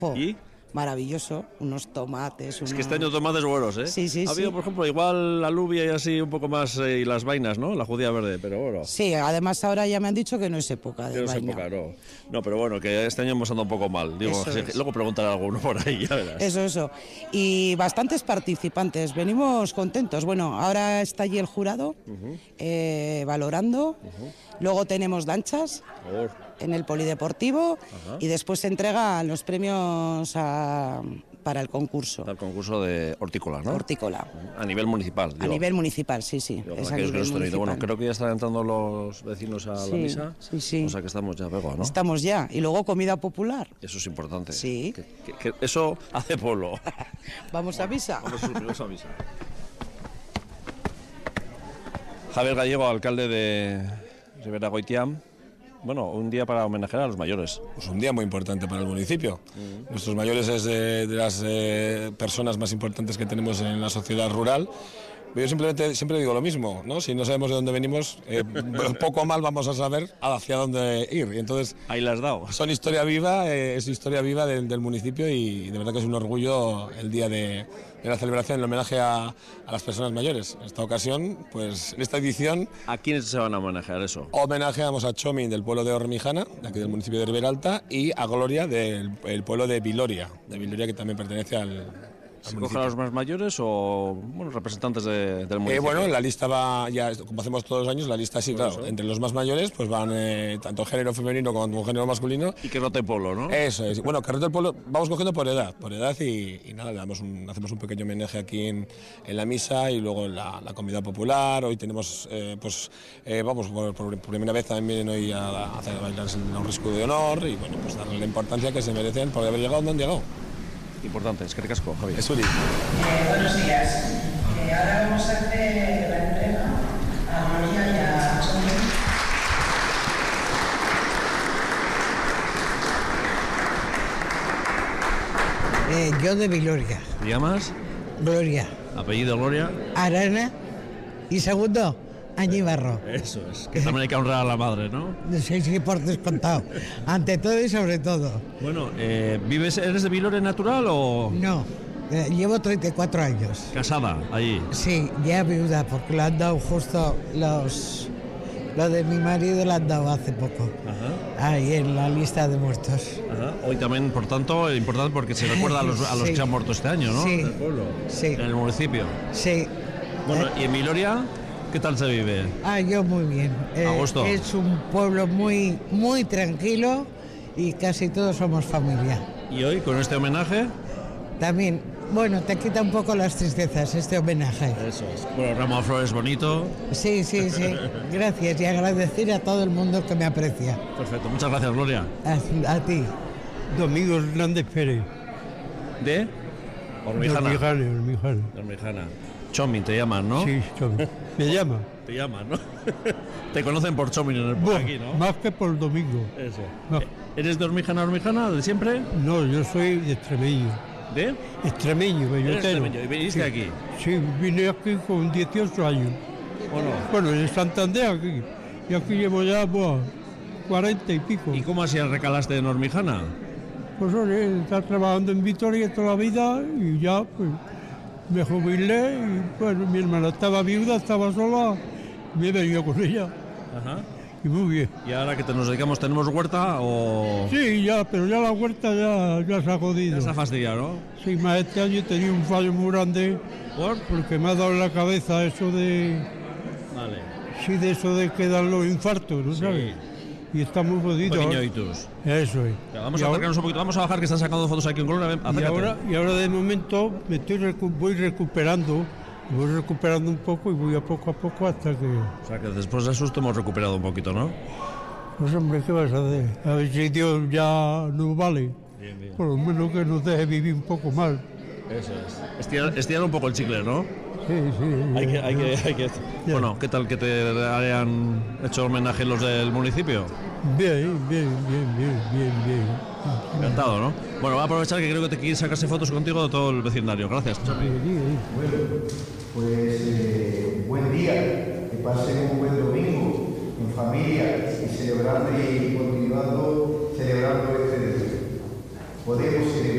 Po, ¿Y? maravilloso, unos tomates. Es que este año tomates buenos, ¿eh? Sí, sí, Ha habido, sí. por ejemplo, igual la alubia y así un poco más, y las vainas, ¿no? La judía verde, pero bueno. Sí, además ahora ya me han dicho que no es época de No es vaina. época, no. No, pero bueno, que este año hemos andado un poco mal. Digo, Eso es. luego preguntaré a alguno por ahí, ya verás. Eso. Y bastantes participantes, venimos contentos. Bueno, ahora está allí el jurado valorando. Luego tenemos danchas en el polideportivo. Y después se entregan los premios para el concurso. Al concurso de hortícola, ¿no? Hortícola. A nivel municipal, digo. A nivel municipal, sí. Digo, Es para a aquellos que no nivel estén oído. Bueno, municipal. creo que ya están entrando los vecinos a la misa. Sí. O sea que estamos ya, Bego, ¿no? Estamos ya. Y luego comida popular. Eso es importante. Sí. Que eso hace pueblo. ¿Vamos a misa? Vamos a misa. Javier Gallego, alcalde de Ribera Goitiam. Bueno, un día para homenajear a los mayores. Pues un día muy importante para el municipio. Nuestros mayores es de las personas más importantes que tenemos en la sociedad rural. Yo siempre digo lo mismo, ¿no? Si no sabemos de dónde venimos, poco mal vamos a saber hacia dónde ir. Y entonces, ahí la has dado. Son historia viva, es historia viva del municipio y de verdad que es un orgullo el día de la celebración, el homenaje a las personas mayores. En esta ocasión, pues en esta edición... ¿A quiénes se van a homenajear eso? Homenajeamos a Chomin del pueblo de Hormijana, de aquí del municipio de Ribera Alta, y a Gloria del pueblo de Viloria que también pertenece al ¿Se cogen a los más mayores o bueno, representantes del municipio? Bueno, la lista va, ya como hacemos todos los años, la lista sí, claro. Eso. Entre los más mayores pues van tanto género femenino como género masculino. Y que rote pueblo, ¿no? Eso es. Bueno, carrete del pueblo vamos cogiendo por edad y nada, hacemos un pequeño homenaje aquí en la misa y luego en la comida popular. Hoy tenemos, vamos por primera vez también hoy a hacer bailar un escudo de honor y bueno, pues darle la importancia que se merecen por haber llegado donde han llegado. Importante, es que ricasco, Javier. Es Uri. Buenos días. Ahora vamos a hacer la entrega a María y a Sonia. Yo de Viloria. ¿Te llamas? Gloria. ¿Apellido Gloria? Arana. Y segundo, Añibarro. Eso es. Que también hay que honrar a la madre, ¿no? Sí, por descontado. Ante todo y sobre todo. Bueno, ¿eres de Viloria natural o...? No, llevo 34 años. ¿Casada allí? Sí, ya viuda, porque lo han dado justo lo de mi marido lo han dado hace poco. Ajá. Ahí en la lista de muertos. Ajá. Hoy también, por tanto, importante porque se recuerda a los Sí. que han muerto este año, ¿no? Sí. En el pueblo. Sí. En el municipio. Sí. Bueno, ¿y en Viloria qué tal se vive? Yo muy bien. ¿A gusto? Es un pueblo muy, muy tranquilo y casi todos somos familia. ¿Y hoy, con este homenaje? También, bueno, te quita un poco las tristezas este homenaje. Eso es. Bueno, ramo de flores bonito. Sí. Gracias y agradecer a todo el mundo que me aprecia. Perfecto, muchas gracias, Gloria. A ti. Domingo Hernández Pérez. ¿De? Hormijana. Hormijana. De Hormijana. Chomin te llaman, ¿no? Sí, Chomin. Me llama. Te llaman, ¿no? Te conocen por Chomin por aquí, ¿no? Más que por Domingo. Eso. No. ¿Eres de Hormijana, de siempre? No, yo soy de extremeño. ¿De? Extremeño, ¿Eres bellotero. extremeño? ¿Y viniste aquí? Sí, vine aquí con 18 años. Bueno, en Santander aquí. Y aquí llevo ya 40 y pico. ¿Y cómo así recalaste en Hormijana? Pues oye, está trabajando en Vitoria toda la vida y ya pues me jubilé y bueno, mi hermana estaba viuda, estaba sola, me he venido con ella. Ajá. Y muy bien. ¿Y ahora que nos dedicamos, tenemos huerta o...? Sí, ya, pero ya la huerta ya se ha jodido. Ya se ha fastidiado, ¿no? Sí, más este año he tenido un fallo muy grande. ¿Por? Porque me ha dado en la cabeza eso de... Vale. Sí, de eso de que dan los infartos, ¿no sabes? Y está muy jodido. Pequeño hitus. Eso es. Ya, vamos a acercarnos un poquito, vamos a bajar que están sacando fotos aquí en Gloria. Y ahora de momento voy recuperando un poco y voy a poco hasta que... O sea que después del susto hemos recuperado un poquito, ¿no? Pues hombre, ¿qué vas a hacer? A ver si Dios ya nos vale. Bien. Por lo menos que nos deje vivir un poco más. Eso es. Estirar un poco el chicle, ¿no? Sí. Hay que... Bueno, ¿qué tal que te hayan hecho homenaje los del municipio? Bien. Encantado, ¿no? Bueno, voy a aprovechar que creo que te quieren sacarse fotos contigo de todo el vecindario. Gracias. Bueno, pues buen día, que pasen un buen domingo en familia y celebrando y continuando celebrando este día. Podemos celebrar